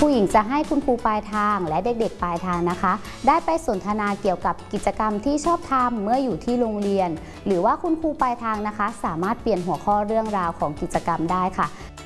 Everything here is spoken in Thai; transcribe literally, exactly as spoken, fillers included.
ครูหญิงจะให้คุณครูปลายทางและเด็กๆปลายทางนะคะได้ไปสนทนาเกี่ยวกับกิจกรรมที่ชอบทำเมื่ออยู่ที่โรงเรียนหรือว่าคุณครูปลายทางนะคะสามารถเปลี่ยนหัวข้อเรื่องราวของกิจกรรมได้ค่ะ